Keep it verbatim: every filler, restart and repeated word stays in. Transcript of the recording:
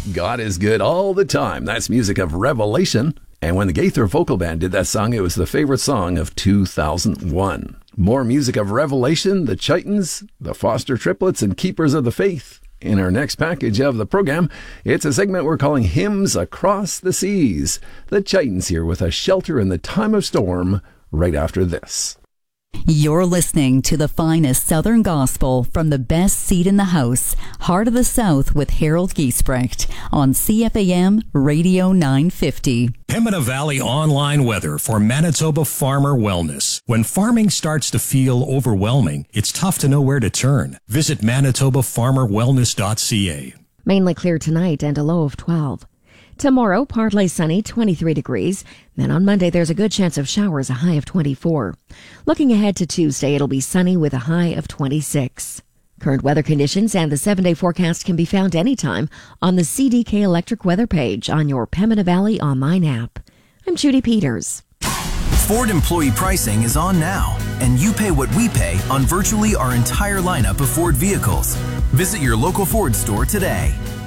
God is good all the time. That's music of Revelation. And when the Gaither Vocal Band did that song, it was the favorite song of two thousand one. More music of Revelation, the Chitons, the Foster Triplets, and Keepers of the Faith. In our next package of the program, it's a segment we're calling Hymns Across the Seas. The Chitons here with A Shelter in the Time of Storm right after this. You're listening to the finest Southern gospel from the best seat in the house, Heart of the South with Harold Giesbrecht on C F A M Radio nine fifty. Pembina Valley online weather for Manitoba farmer wellness. When farming starts to feel overwhelming, it's tough to know where to turn. Visit manitoba farmer wellness dot c a. Mainly clear tonight and a low of twelve. Tomorrow, partly sunny, twenty-three degrees. Then on Monday, there's a good chance of showers, a high of twenty-four. Looking ahead to Tuesday, it'll be sunny with a high of twenty-six. Current weather conditions and the seven-day forecast can be found anytime on the C D K Electric weather page on your Pembina Valley online app. I'm Judy Peters. Ford employee pricing is on now, and you pay what we pay on virtually our entire lineup of Ford vehicles. Visit your local Ford store today.